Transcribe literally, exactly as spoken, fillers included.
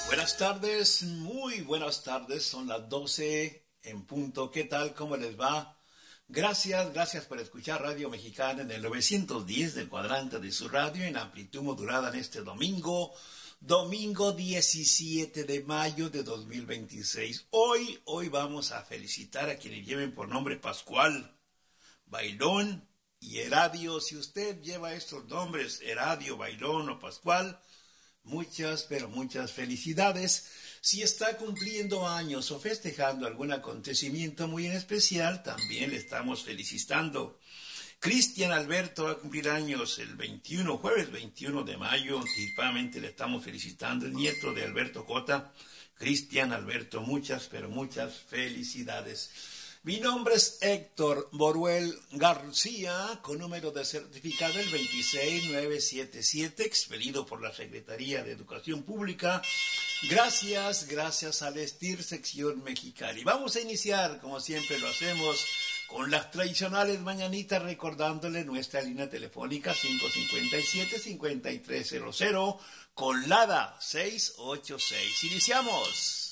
Buenas tardes, muy buenas tardes, son las doce en punto. ¿Qué tal? ¿Cómo les va? Gracias, gracias por escuchar Radio Mexicana en el novecientos diez del cuadrante de su radio en amplitud modulada en este domingo, domingo diecisiete de mayo de dos mil veintiséis. Hoy, hoy vamos a felicitar a quienes lleven por nombre Pascual, Bailón y Heradio. Si usted lleva estos nombres, Heradio, Bailón o Pascual, muchas, pero muchas felicidades. Si está cumpliendo años o festejando algún acontecimiento muy en especial, también le estamos felicitando. Cristian Alberto va a cumplir años el veintiuno, jueves veintiuno de mayo. Anticipadamente le estamos felicitando, el nieto de Alberto Cota. Cristian Alberto, muchas, pero muchas felicidades. Mi nombre es Héctor Boruel García, con número de certificado el veintiséis mil novecientos setenta y siete, expedido por la Secretaría de Educación Pública. Gracias, gracias al ESTIR Sección Mexicali. Vamos a iniciar, como siempre lo hacemos, con las tradicionales mañanitas, recordándole nuestra línea telefónica cinco cinco siete, cinco tres cero cero, con LADA seiscientos ochenta y seis. Iniciamos.